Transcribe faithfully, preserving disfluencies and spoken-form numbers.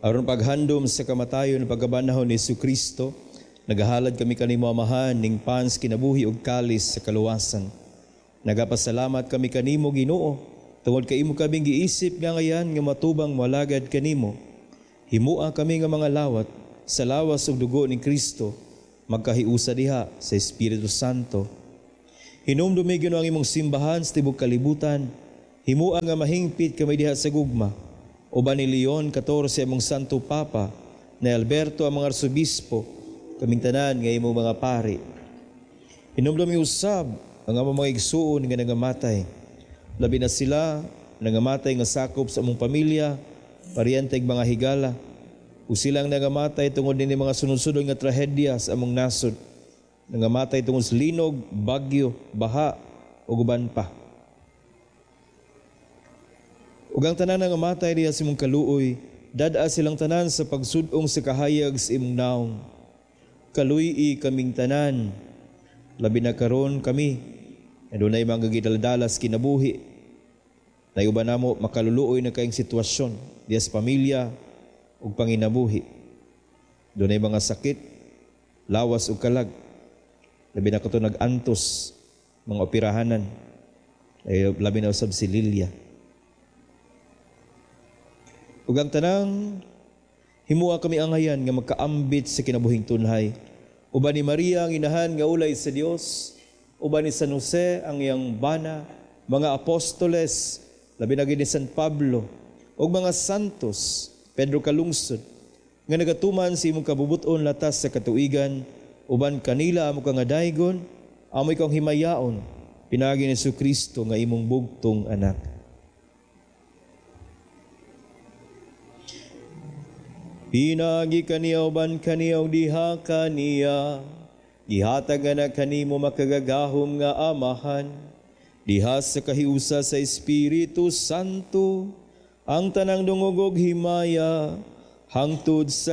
Aron paghandom sa kamatayon ng pagkabanahon ni Jesucristo, nagahalad kami kanimo amahan ning pans kinabuhi ug kalis sa kaluwasan. Nagapasalamat kami kanimo Ginoo, tungod kay imo kaming giisip nga ngayan nga matubang malagad kanimo. Himua kami nga mga lawat sa lawas ug dugo ni Kristo, magkahiusa diha sa Espiritu Santo. Hinumdumi Ginoo ang imong simbahan sa tibok kalibutan, himua nga mahingpit kami diha sa gugma. Uban ni Leon fourteen among Santo Papa, na Alberto ang mga arsobispo, kaming tanan nga imong mga pari. Hinumdumi usab ang among mga igsuon nga nangamatay. Labi na sila nangamatay nga sakop sa among pamilya, paryente ug mga higala. O silang nangamatay tungod ni mga sunod-sunod nga trahedya sa among nasod. Nangamatay tungod sa linog, bagyo, baha, ug uban pa. Ug ang tanan nga matay diha sa imong kaluoy, dad-a silang tanan sa pagsud-ong sa kahayag sa imong naong. Kaluy-i kaming tanan, labi na karon kami, adunay mga gidaldalas kinabuhi. Nayuban namo makaluluoy na kayong sitwasyon diha sa pamilya ug panginabuhi. Dunay mga sakit, lawas ug kalag. Labi na kato nag-antos, mga operahanan, ay labi na usab si Lilia. Ug ang tanang himua kami angayan nga magkaambit sa kinabuhing tunhay. Uban ni Maria ang inahan nga ulay sa Dios, uban ni San Jose ang iyang bana, mga apostoles, labi na gid ni San Pablo, ug mga santos, Pedro Kalungsod, nga nagatuman sa imong kabubuton latas sa katuigan, uban kanila amo kang adaygon, amoy kang himayaon, pinagi ni Jesucristo nga imong bugtong anak. Pinagi kaniya uban kaniya diha kaniya, gihatag na kanimo makagagahom nga amahan, diha sa kahiusa sa Espiritu Santo, ang tanang dungog ug himaya, hangtod sa